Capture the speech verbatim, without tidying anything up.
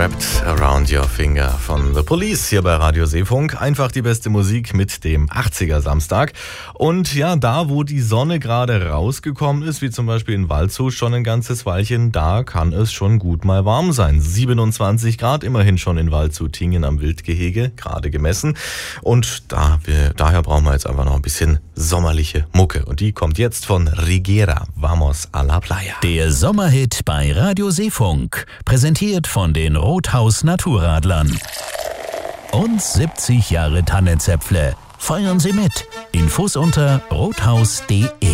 Wrapped Around Your Finger von The Police hier bei Radio Seefunk. Einfach die beste Musik mit dem achtziger Samstag. Und ja, da wo die Sonne gerade rausgekommen ist, wie zum Beispiel in Waldshut schon ein ganzes Weilchen, da kann es schon gut mal warm sein. siebenundzwanzig Grad immerhin schon in Waldshut-Tingen am Wildgehege, gerade gemessen. Und da wir, daher brauchen wir jetzt einfach noch ein bisschen sommerliche Mucke. Und die kommt jetzt von Rigera, Vamos a la Playa. Der Sommerhit bei Radio Seefunk, präsentiert von den Rothaus Naturradlern. Und siebzig Jahre Tannenzäpfle. Feiern Sie mit. Infos unter rothaus punkt de.